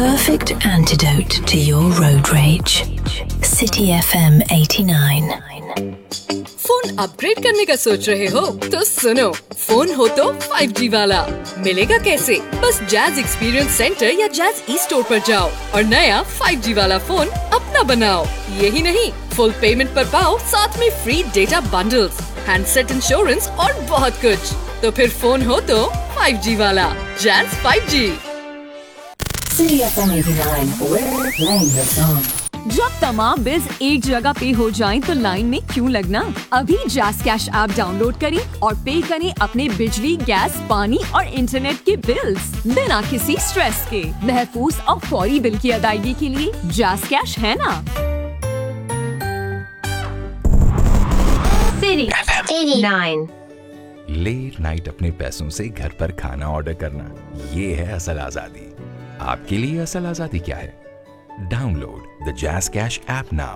perfect antidote to your road rage. City FM 89. Phone upgrade करने का सोच रहे हो तो सुनो, फोन हो तो 5G वाला। मिलेगा कैसे? बस जैज एक्सपीरियंस सेंटर या जैज ई स्टोर पर जाओ और नया 5G वाला फोन अपना बनाओ। यही नहीं, फुल पेमेंट पर पाओ साथ में free data bundles, handset insurance और बहुत कुछ। तो फिर फोन हो तो 5G वाला। Jazz 5G। City FM 89. We're playing the song. जब तमाम बिल्स एक जगह पे हो जाएं तो लाइन में क्यों लगना? अभी जैज़ कैश ऐप डाउनलोड करें और पे करें अपने बिजली, गैस, पानी और इंटरनेट के बिल्स बिना किसी स्ट्रेस के। महफूज और फौरी बिल की अदायगी के लिए जैज़ कैश है ना। City FM 89. लेट नाइट अपने पैसों से घर पर खाना ऑर्डर करना, ये है असल आजादी। आपके लिए असल आजादी क्या है? Download the Jazz Cash app now.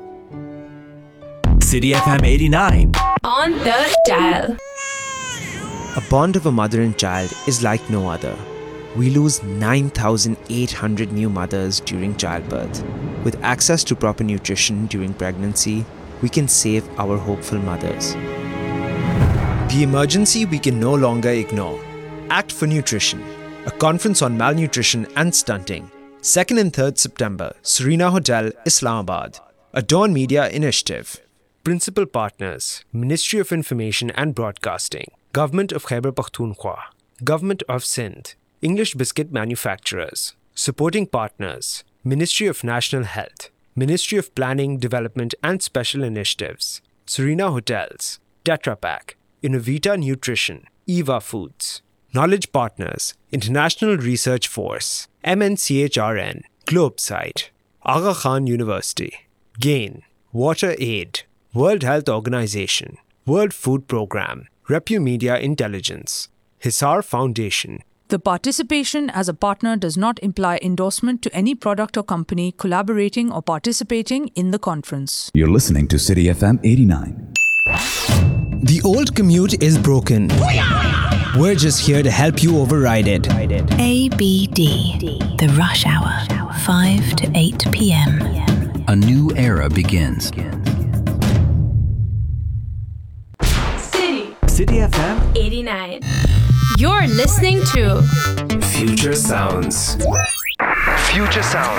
City FM 89. On the dial. A bond of a mother and child is like no other. We lose 9,800 new mothers during childbirth. With access to proper nutrition during pregnancy, we can save our hopeful mothers. The emergency we can no longer ignore. Act for Nutrition, a conference on malnutrition and stunting. 2nd and 3rd September, Serena Hotel, Islamabad. A Dawn Media initiative. Principal partners, Ministry of Information and Broadcasting, Government of Khyber Pakhtunkhwa, Government of Sindh, English Biscuit Manufacturers. Supporting partners, Ministry of National Health, Ministry of Planning, Development and Special Initiatives, Serena Hotels, Tetra Pak, Innovita Nutrition, Eva Foods. Knowledge partners, International Research Force, MNCHRN, Globesite, Aga Khan University, GAIN, Water Aid, World Health Organization, World Food Programme, Repumedia Intelligence, Hisar Foundation. The participation as a partner does not imply endorsement to any product or company collaborating or participating in the conference. You're listening to City FM 89. The old commute is broken. We're just here to help you override it. ABD. The rush hour. 5 to 8 p.m. A new era begins. City FM 89. You're listening to Future Sounds. Future Sounds.